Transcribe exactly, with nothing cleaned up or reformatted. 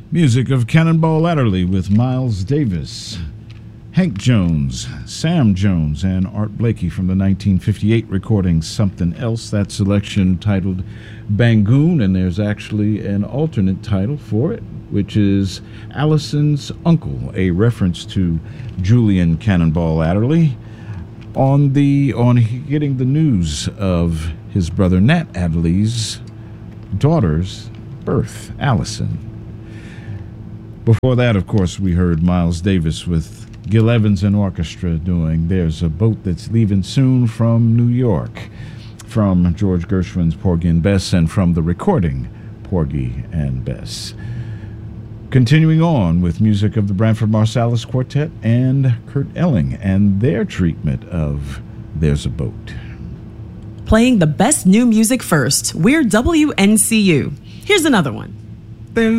Music of Cannonball Adderley with Miles Davis, Hank Jones, Sam Jones, and Art Blakey from the nineteen fifty-eight recording Something Else. That selection titled Bangoon, and there's actually an alternate title for it, which is Allison's Uncle, a reference to Julian Cannonball Adderley on the on getting the news of his brother Nat Adderley's daughter's birth, Allison. Before that, of course, we heard Miles Davis with Gil Evans and Orchestra doing There's a Boat That's Leaving Soon from New York, from George Gershwin's Porgy and Bess, and from the recording Porgy and Bess. Continuing on with music of the Branford Marsalis Quartet and Kurt Elling and their treatment of There's a Boat. Playing the best new music first, we're W N C U. Here's another one. There's